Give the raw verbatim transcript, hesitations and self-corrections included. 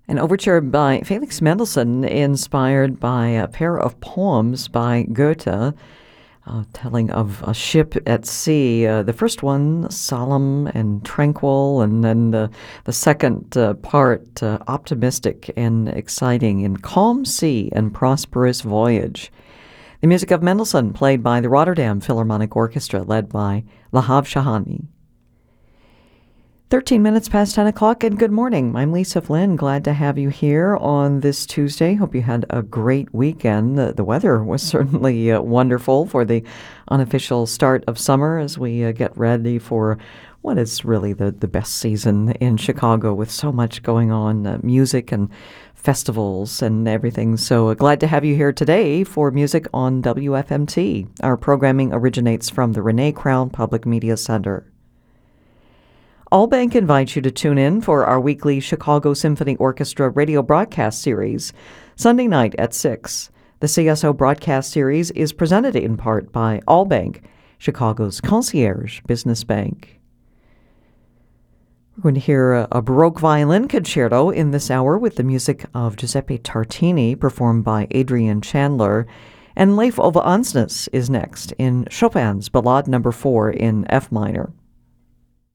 An overture by Felix Mendelssohn, inspired by a pair of poems by Goethe, uh, telling of a ship at sea. Uh, the first one, solemn and tranquil, and then the, the second uh, part, uh, optimistic and exciting, in calm sea and prosperous voyage. The music of Mendelssohn, played by the Rotterdam Philharmonic Orchestra, led by Lahav Shahani. thirteen minutes past ten o'clock, and good morning. I'm Lisa Flynn. Glad to have you here on this Tuesday. Hope you had a great weekend. The, the weather was certainly uh, wonderful for the unofficial start of summer as we uh, get ready for what is really the, the best season in Chicago, with so much going on, uh, music and festivals and everything. So uh, glad to have you here today for Music on W F M T. Our programming originates from the Renee Crown Public Media Center. Allbank invites you to tune in for our weekly Chicago Symphony Orchestra radio broadcast series, Sunday night at six. The C S O broadcast series is presented in part by Allbank, Chicago's concierge business bank. We're going to hear a, a Baroque violin concerto in this hour with the music of Giuseppe Tartini, performed by Adrian Chandler. And Leif Ove Ansnes is next in Chopin's Ballade Number four in F minor.